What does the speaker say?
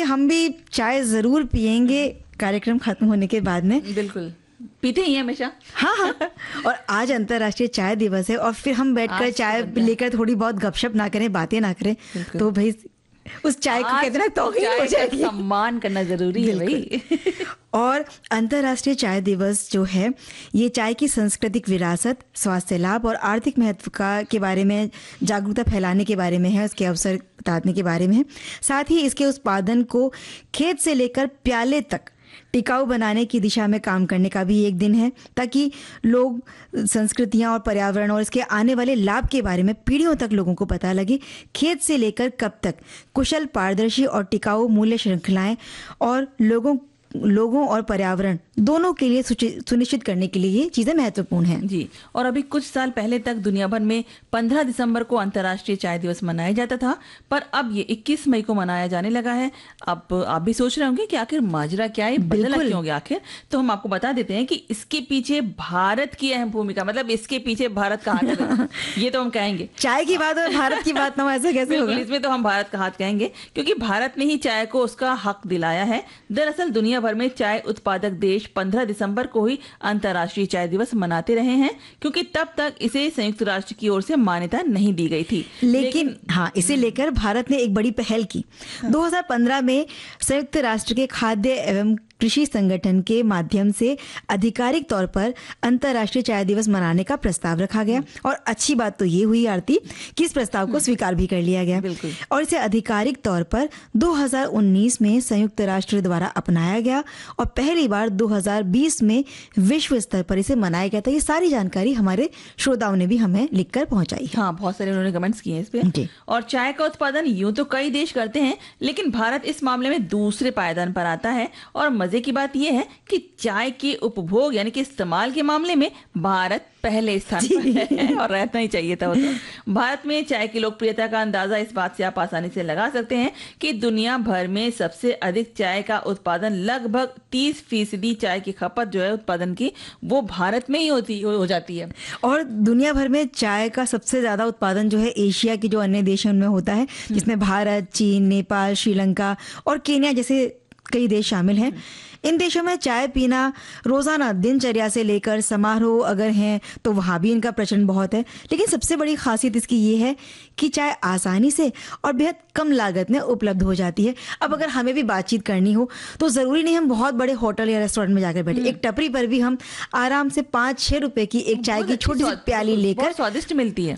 हम भी चाय जरूर पियेंगे कार्यक्रम खत्म होने के बाद में। बिल्कुल, पीते ही हैं हमेशा। हाँ हाँ। और आज अंतर्राष्ट्रीय चाय दिवस है और फिर हम बैठकर चाय लेकर थोड़ी बहुत गपशप ना करें, बातें ना करें, तो भाई उस चाय को कहते ना तौहीन हो जाएगी। सम्मान करना जरूरी है भाई। और अंतर्राष्ट्रीय चाय दिवस जो है ये चाय की सांस्कृतिक विरासत, स्वास्थ्य लाभ और आर्थिक महत्व के बारे में जागरूकता फैलाने के बारे में है, उसके अवसर बताने के बारे में है। साथ ही इसके उत्पादन को खेत से लेकर प्याले तक टिकाऊ बनाने की दिशा में काम करने का भी एक दिन है, ताकि लोग संस्कृतियां और पर्यावरण और इसके आने वाले लाभ के बारे में पीढ़ियों तक लोगों को पता लगे। खेत से लेकर कब तक कुशल, पारदर्शी और टिकाऊ मूल्य श्रृंखलाएं और लोगों और पर्यावरण दोनों के लिए सुनिश्चित करने के लिए ये चीजें महत्वपूर्ण हैं। जी, और अभी कुछ साल पहले तक दुनिया भर में 15 दिसंबर को अंतर्राष्ट्रीय चाय दिवस मनाया जाता था, पर अब ये 21 मई को मनाया जाने लगा है। अब आप भी सोच रहे होंगे कि आखिर माजरा क्या है, बदला क्यों गया आखिर? तो हम आपको बता देते हैं कि इसके पीछे भारत की अहम भूमिका, मतलब इसके पीछे भारत का हाथ है। ये तो हम कहेंगे, चाय की बात और भारत की बात ना ऐसे कैसे होगा? इसमें तो हम भारत का हाथ कहेंगे, क्योंकि भारत ने ही चाय को उसका हक दिलाया है। दरअसल दुनिया भर में चाय उत्पादक देश 15 दिसंबर को ही अंतर्राष्ट्रीय चाय दिवस मनाते रहे हैं, क्योंकि तब तक इसे संयुक्त राष्ट्र की ओर से मान्यता नहीं दी गई थी। लेकिन हाँ, इसे लेकर भारत ने एक बड़ी पहल की। 2015 में संयुक्त राष्ट्र के खाद्य एवं कृषि संगठन के माध्यम से आधिकारिक तौर पर अंतर्राष्ट्रीय चाय दिवस मनाने का प्रस्ताव रखा गया। और अच्छी बात तो ये हुई आरती कि इस प्रस्ताव को स्वीकार भी कर लिया गया और इसे आधिकारिक तौर पर 2019 में संयुक्त राष्ट्र द्वारा अपनाया गया और पहली बार 2020 में विश्व स्तर पर इसे मनाया गया था। ये सारी जानकारी हमारे श्रोताओं ने भी हमें लिखकर पहुंचाई। हाँ, बहुत सारे उन्होंने कमेंट्स किए इस पे। और चाय का उत्पादन यूं तो कई देश करते हैं, लेकिन भारत इस मामले में दूसरे पायदान पर आता है। और मजे की बात यह है कि चाय के उपभोग यानी कि इस्तेमाल के मामले में भारत पहले स्थान पर है और रहना ही चाहिए था। तो भारत में चाय की लोकप्रियता का अंदाजा इस बात से आप आसानी से लगा सकते हैं कि दुनिया भर में सबसे अधिक चाय का उत्पादन, लगभग 30% चाय की खपत जो है उत्पादन की, वो भारत में ही हो जाती है। और दुनिया भर में चाय का सबसे ज्यादा उत्पादन जो है एशिया के जो अन्य देश हैं उनमें होता है, जिसमें भारत, चीन, नेपाल, श्रीलंका और केन्या जैसे कई देश शामिल हैं। इन देशों में चाय पीना रोजाना दिनचर्या से लेकर समारोह अगर हैं तो वहाँ भी इनका प्रचलन बहुत है। लेकिन सबसे बड़ी खासियत इसकी ये है कि चाय आसानी से और बेहद कम लागत में उपलब्ध हो जाती है। अब अगर हमें भी बातचीत करनी हो तो जरूरी नहीं हम बहुत बड़े होटल या रेस्टोरेंट में जाकर बैठे, एक टपरी पर भी हम आराम से 5-6 रुपए की एक चाय की छोटी सी प्याली लेकर, स्वादिष्ट मिलती है।